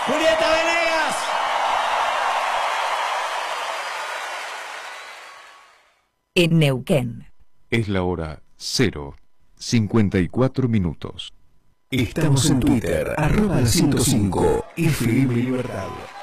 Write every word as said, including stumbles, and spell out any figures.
Julieta Venegas. En Neuquén. Es la hora cero cincuenta y cuatro minutos. Estamos en Twitter, arroba ciento cinco, F M Libertad.